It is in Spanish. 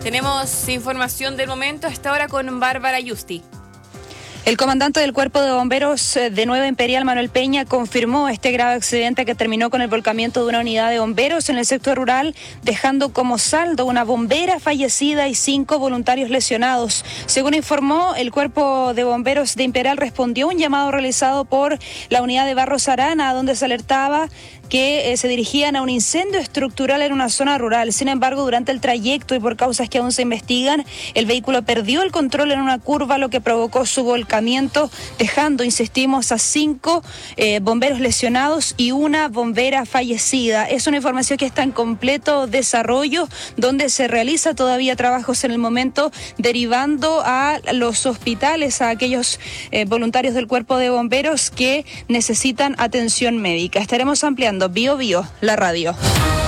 Tenemos información del momento hasta ahora con Bárbara Yusti. El comandante del Cuerpo de Bomberos de Nueva Imperial, Manuel Peña, confirmó este grave accidente que terminó con el volcamiento de una unidad de bomberos en el sector rural, dejando como saldo una bombera fallecida y 5 voluntarios lesionados. Según informó, el Cuerpo de Bomberos de Imperial respondió a un llamado realizado por la unidad de Barros Arana, donde se alertaba que se dirigían a un incendio estructural en una zona rural. Sin embargo, durante el trayecto y por causas que aún se investigan, el vehículo perdió el control en una curva, lo que provocó su volcamiento, dejando, insistimos, a 5 bomberos lesionados y una bombera fallecida. Es una información que está en completo desarrollo, donde se realiza todavía trabajos en el momento, derivando a los hospitales, a aquellos voluntarios del Cuerpo de Bomberos que necesitan atención médica. Estaremos ampliando Bio Bio, la radio.